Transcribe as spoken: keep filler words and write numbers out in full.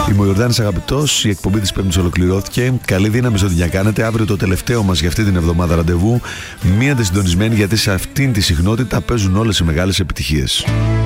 Είμαι ο Ιορδάνης Αγαπητός, η εκπομπή της Πέμπτης ολοκληρώθηκε. Καλή δύναμη στο τι να κάνετε. Αύριο το τελευταίο μας για αυτή την εβδομάδα ραντεβού. Μείνετε συντονισμένοι, γιατί σε αυτήν τη συχνότητα παίζουν όλες οι μεγάλες επιτυχίες.